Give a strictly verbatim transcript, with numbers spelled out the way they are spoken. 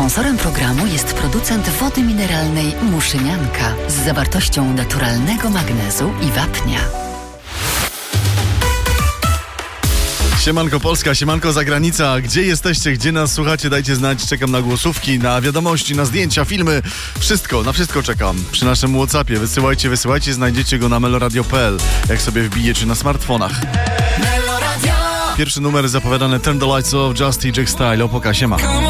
Sponsorem programu jest producent wody mineralnej Muszynianka z zawartością naturalnego magnezu i wapnia. Siemanko Polska, siemanko zagranica. Gdzie jesteście, gdzie nas słuchacie? Dajcie znać, czekam na głosówki, na wiadomości, na zdjęcia, filmy. Wszystko, na wszystko czekam. Przy naszym WhatsAppie wysyłajcie, wysyłajcie, znajdziecie go na meloradio kropka p l. Jak sobie wbijecie na smartfonach. Pierwszy numer zapowiadany Turn the Lights Off, Just Jack Style, opoka, siema.